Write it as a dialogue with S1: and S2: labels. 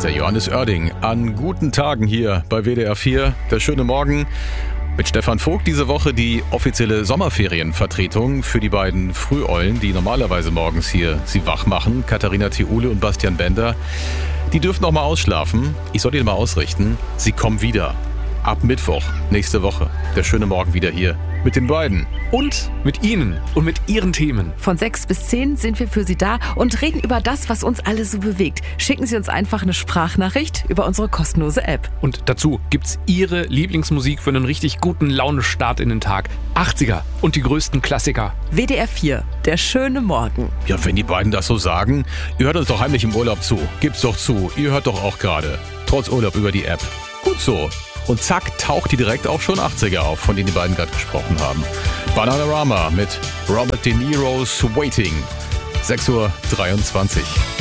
S1: der Johannes Oerding an guten Tagen hier bei WDR 4. Der schöne Morgen mit Stefan Vogt. Diese Woche die offizielle Sommerferienvertretung für die beiden Früheulen, die normalerweise morgens hier sie wach machen. Katharina Thiule und Bastian Bender. Die dürfen noch mal ausschlafen. Ich soll Ihnen mal ausrichten. Sie kommen wieder. Ab Mittwoch, nächste Woche. Der schöne Morgen wieder hier mit den beiden.
S2: Und mit Ihnen und mit Ihren Themen.
S3: Von 6 bis 10 sind wir für Sie da und reden über das, was uns alle so bewegt. Schicken Sie uns einfach eine Sprachnachricht über unsere kostenlose App.
S2: Und dazu gibt's Ihre Lieblingsmusik für einen richtig guten Laune-Start in den Tag. 80er und die größten Klassiker.
S3: WDR 4, der schöne Morgen.
S1: Ja, wenn die beiden das so sagen, ihr hört uns doch heimlich im Urlaub zu. Gibt's doch zu, ihr hört doch auch gerade. Trotz Urlaub über die App. Gut so. Und zack, taucht die direkt auch schon 80er auf, von denen die beiden gerade gesprochen haben. Bananarama mit Robert De Niro's Waiting. 6:23 Uhr.